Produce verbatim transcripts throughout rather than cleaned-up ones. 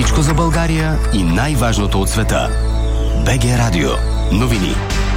Всичко за България и най-важното от света. БГ Радио. Новини.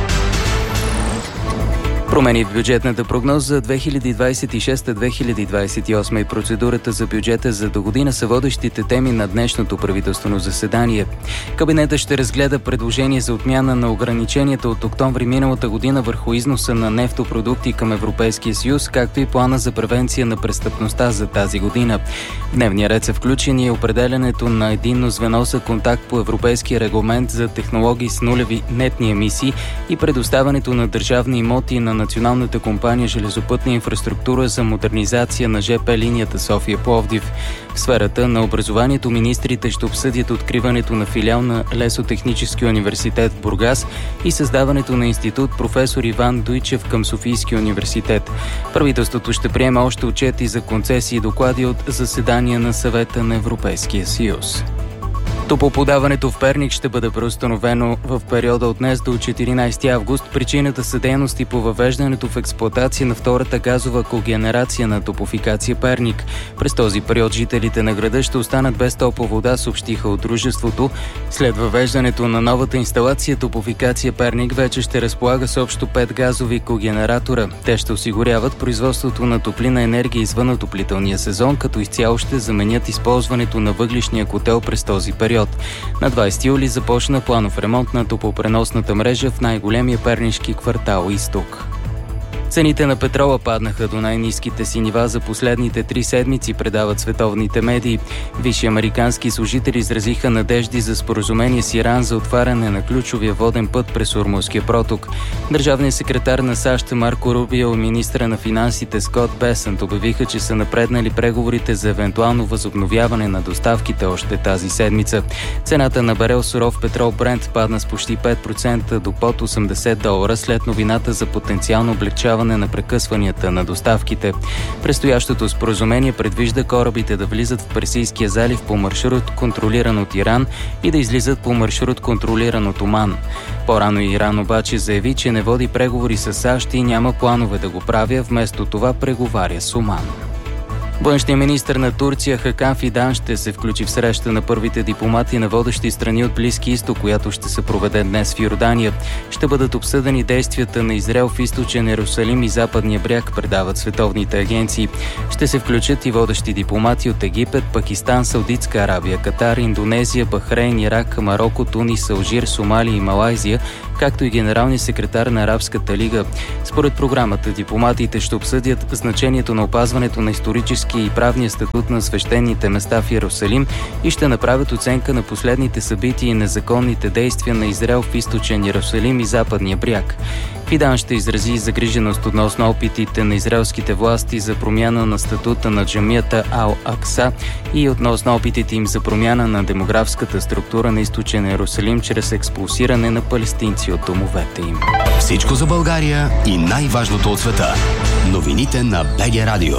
Промени в бюджетната прогноза за две хиляди двадесет и шеста - две хиляди двадесет и осма и процедурата за бюджета за догодина са водещите теми на днешното правителствено заседание. Кабинетът ще разгледа предложение за отмяна на ограниченията от октомври миналата година върху износа на нефтопродукти към Европейския съюз, както и плана за превенция на престъпността за тази година. В дневния ред са включени определянето на единно звено за контакт по Европейския регламент за технологии с нулеви нетни емисии и предоставянето на държавни имоти на Националната компания Железопътна инфраструктура за модернизация на ЖП линията София-Пловдив. В сферата на образованието министрите ще обсъдят откриването на филиал на Лесотехническия университет в Бургас и създаването на институт професор Иван Дуйчев към Софийския университет. Правителството ще приеме още отчети за концесии и доклади от заседания на Съвета на Европейския съюз. Топлоподаването в Перник ще бъде преустановено в периода от днес до четиринадесети август. Причината са дейности по въвеждането в експлоатация на втората газова когенерация на Топлофикация Перник. През този период жителите на града ще останат без топла вода, съобщиха от дружеството. След въвеждането на новата инсталация, Топлофикация Перник вече ще разполага с общо пет газови когенератора. Те ще осигуряват производството на топлинна енергия извън отоплителния сезон, като изцяло ще заменят използването на въглищния котел през този период. На двадесети юли започна планов ремонт на топлопреносната мрежа в най-големия пернишки квартал Изток. Цените на петрола паднаха до най-ниските си нива за последните три седмици, предават световните медии. Висши американски служители изразиха надежди за споразумение с Иран за отваряне на ключовия воден път през Ормузския проток. Държавният секретар на САЩ Марко Рубио и министра на финансите Скот Бесънт обявиха, че са напреднали преговорите за евентуално възобновяване на доставките още тази седмица. Цената на барел суров петрол Брент падна с почти пет процента до под осемдесет долара след новината за потенциално облегчаване на прекъсванията на доставките. Предстоящото споразумение предвижда корабите да влизат в Персийския залив по маршрут, контролиран от Иран, и да излизат по маршрут, контролиран от Оман. По-рано Иран обаче заяви, че не води преговори с САЩ и няма планове да го правя, вместо това преговаря с Оман. Външният министър на Турция Хакан Фидан ще се включи в среща на първите дипломати на водещи страни от Близки изток, която ще се проведе днес в Йордания. Ще бъдат обсъдени действията на Израел в източен Йерусалим и Западния бряг, предават световните агенции. Ще се включат и водещи дипломати от Египет, Пакистан, Саудитска Арабия, Катар, Индонезия, Бахрейн, Ирак, Мароко, Тунис, Алжир, Сомалия и Малайзия, както и генералният секретар на Арабската лига. Според програмата, дипломатите ще обсъдят значението на опазването на исторически и правния статут на свещените места в Йерусалим и ще направят оценка на последните събития и незаконните действия на Израел в източен Йерусалим и Западния бряг. Фидан ще изрази загриженост относно опитите на израелските власти за промяна на статута на джамията Ал-Акса и относно опитите им за промяна на демографската структура на източен Йерусалим чрез експулсиране на палестинци от домовете им. Всичко за България и най-важното от света. Новините на БГ Радио.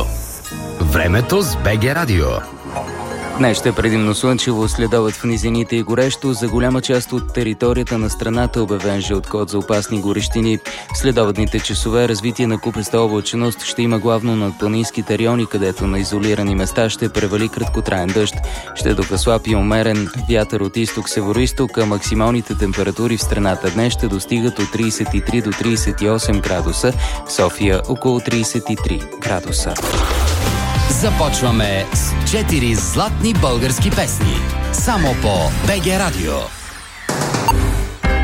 Времето с БГ Радио. Днес ще е предимно слънчево, следобед в низините и горещо. За голяма част от територията на страната обявен жълт код за опасни горещини. В следобедните часове развитие на купеста облачност ще има главно над планинските райони, където на изолирани места ще превали краткотраен дъжд. Ще духа слаб и умерен вятър от изток-североизток, а максималните температури в страната днес ще достигат от тридесет и три до тридесет и осем градуса, в София около тридесет и три градуса. Започваме с четири златни български песни. Само по БГ Радио.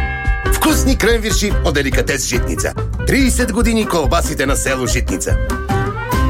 Вкусни кренвирши от деликатес Житница. тридесет години колбасите на село Житница.